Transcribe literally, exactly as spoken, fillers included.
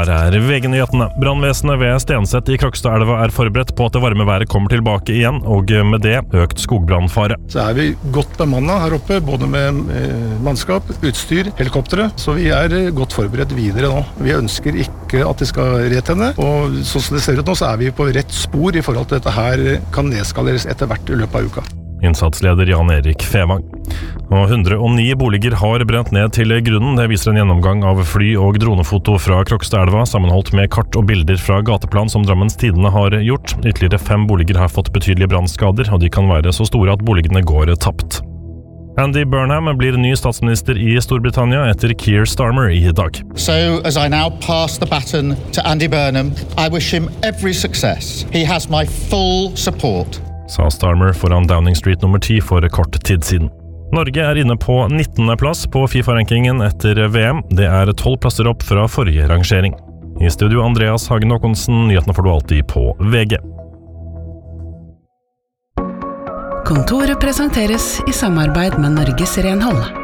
Her er V G-nyhetene. Brannvesenet ved Stenset i Krokstadelva er forberedt på at det varme været kommer tilbake igjen, og med det økt skogbrannfare. Så er vi godt bemannet her oppe, både med mannskap, utstyr, helikoptere, så vi er godt forberedt videre nå. Vi ønsker ikke at det skal retenne, og sånn som det ser ut nå, så er vi på rett spor i forhold til at dette her kan nedskaleres etter hvert i løpet av uka. Innsatsleder Jan Erik Fevang. Og hundre og ni boliger har brent ned til grunnen. Det viser en gjennomgang av fly- og dronefoto fra Krokstadelva, sammenholdt med kart og bilder fra gateplan som Drammens Tidende har gjort. Ytterligere fem boliger har fått betydelige brannskader, og de kan være så store at boligene går tapt. Andy Burnham blir ny statsminister i Storbritannia etter Keir Starmer i dag. So as I now pass the baton to Andy Burnham, I wish him every success. He has my full support. Sa Starmer foran Downing Street nummer ti for kort tid siden. Norge er inne på nittende plass på FIFA-rankingen etter V M. Det er tolv plasser opp fra forrige rangering. I studio Andreas Hagen Håkonsen, nyhetene får du alltid på V G. Kontoret presenteres i samarbeid med Norges Renhold.